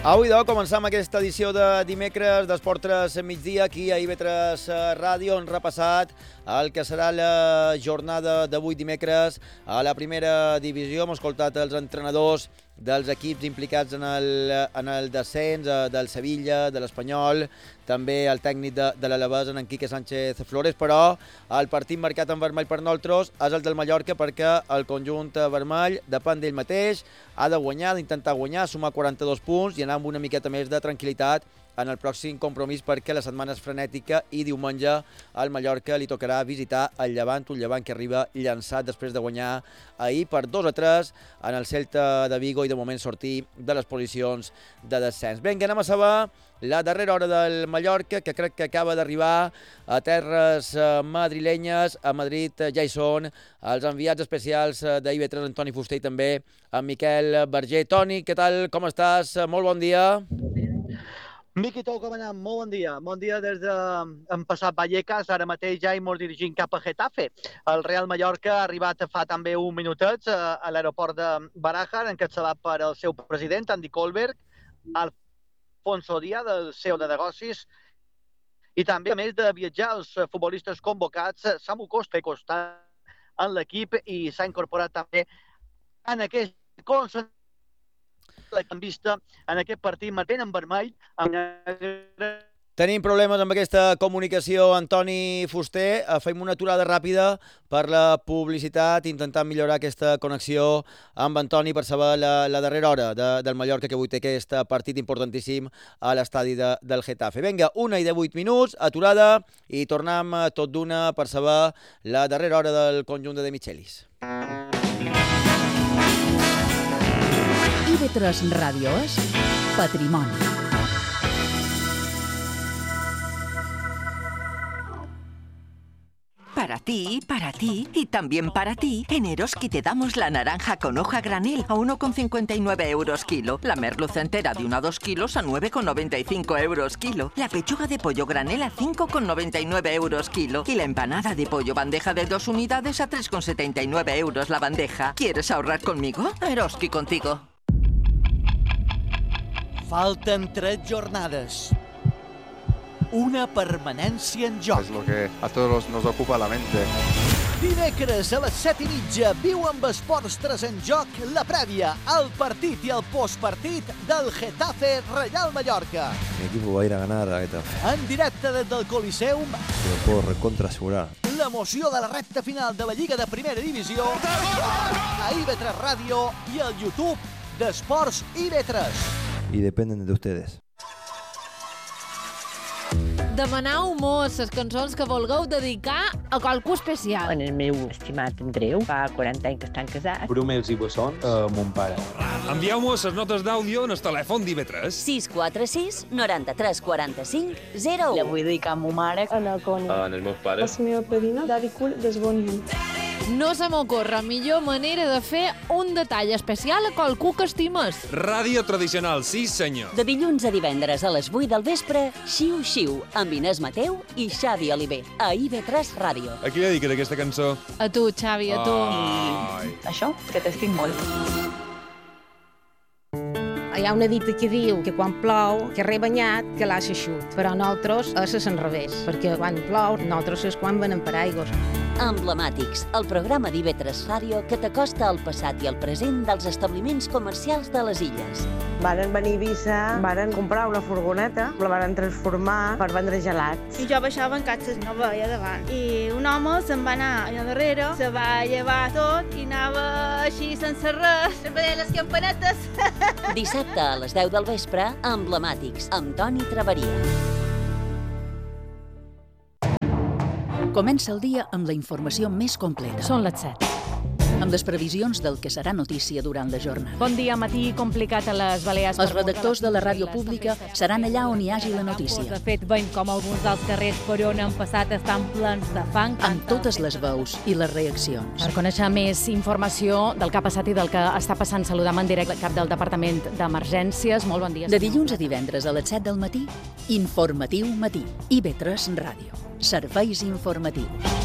Avui, doncs, començam aquesta edició de dimecres d'Esport 3 migdia aquí a IB3 Ràdio. Han repassat el que serà la jornada d'avui dimecres a la primera divisió. Hem escoltat els entrenadors dels equips implicats en el descens, del Sevilla, de l'Espanyol, també el tècnic de l'Alavés, en Quique Sánchez Flores, però el partit marcat en vermell per nosaltres és el del Mallorca, perquè el conjunt vermell depèn d'ell mateix, ha de guanyar, d'intentar guanyar, sumar 42 punts i anar amb una miqueta més de tranquil·litat en el pròxim compromís, perquè la setmana és frenètica i diumenge al Mallorca li tocarà visitar el Llevant, un Llevant que arriba llançat després de guanyar ahir per 2-3 en el Celta de Vigo i de moment sortir de les posicions de descens. Vinga, anem a saber la darrera hora del Mallorca, que crec que acaba d'arribar a terres madrilenyes. A Madrid ja hi són els enviats especials d'IB3, en Toni Fuster, i també en Miquel Berger. Toni, què tal? Com estàs? Molt bon dia. Miqui, com anem? Molt bon dia. Bon dia des d'hem passat Vallecas. Ara mateix ja ens dirigim cap a Getafe. El Real Mallorca ha arribat fa també un minutet a l'aeroport de Barajas, encapçalat per el seu president, Andy Kohlberg, Alfonso Díaz, del CEO de negocis, i també, a més de viatjar, els futbolistes convocats, Samu Costa en l'equip, i s'ha incorporat també en aquest concert en vista en aquest partit matent en vermell. Tenim problemes amb aquesta comunicació, Antoni Fuster. Fem una aturada ràpida per la publicitat, intentant millorar aquesta connexió amb Antoni per saber la darrera hora del Mallorca, que avui té aquest partit importantíssim a l'estadi del Getafe. Vinga, 1:18, aturada, i tornem tot d'una per saber la darrera hora del conjunt de Michelis. IB3 Ràdio és Patrimoni. Para ti y también para ti, en Eroski te damos la naranja con hoja granel a 1,59 euros kilo, la merluza entera de 1 a 2 kilos a 9,95 euros kilo, la pechuga de pollo granel a 5,99 euros kilo y la empanada de pollo bandeja de 2 unidades a 3,79 euros la bandeja. ¿Quieres ahorrar conmigo? Eroski contigo. Falten 3 jornades. Una permanència en joc. Es lo que a todos nos ocupa la mente. Dimecres a les 7:30 viu amb Esports 3 en joc la prèvia, el partit i el postpartit del Getafe Real Mallorca. Mi equipo va a ir a ganar a Getafe. En directe des del Coliseum. Te lo puedo recontra asegurar. L'emoció de la recta final de la Lliga de Primera Divisió a IB3 Ràdio i al YouTube d'Esports IB3. Y dependen de ustedes. Demanau mos les cançons que vulgueu dedicar a qualcú especial. En el meu estimat Andreu, fa 40 anys que estan casats. Bromels i bessons a mon pare. Envieu-mos les notes d'àudio en el telèfon d'IB3. 646 93 45 01. La vull dedicar a ma mare. A la Cònia. En els meus pares. A la meva padrina, Dari Cul Desbonian. No se m'ocorre millor manera de fer un detall especial a qualcú que estimes. Ràdio tradicional, sí senyor. De dilluns a divendres a les 8 del vespre, Xiu Xiu, amb Inés Mateu i Xavi Oliver, a IB3 Ràdio. A qui li dediques aquesta cançó? A tu, Xavi, a tu. Això, que t'estic molt. Hi ha una dita que diu que quan plou, que rebanyat, que l'ha xeixut. Però nosaltres és l'enrevés, perquè quan plou, nosaltres és quan venen paraigües. Emblemàtics, el programa d'IB3 Ràdio que t'acosta al passat i al present dels establiments comercials de les illes. Varen venir a Eivissa, varen comprar una furgoneta, la varen transformar per vendre gelats. I jo baixava en catxes, no veia davant. I un home se'n va anar allà darrere, se va llevar tot i anava així sense res, veient les campanetes. Dissabte a les 10 del vespre, Emblemàtics, amb Toni Traveria. Comença el dia amb la informació més completa. Són les 7. Amb les previsions del que serà notícia durant la jornada. Bon dia, matí complicat a les Balears. Els redactors de la ràdio pública seran allà on hi hagi la notícia. De fet, veiem com alguns dels carrers per on han passat estan plens de fang. Amb totes les veus i les reaccions. Per conèixer més informació del que ha passat i del que està passant, saludam en directe el cap del Departament d'Emergències. Molt bon dia. De dilluns a divendres a les 7 del matí, Informatiu Matí. IB3 Ràdio. Serveis informatius.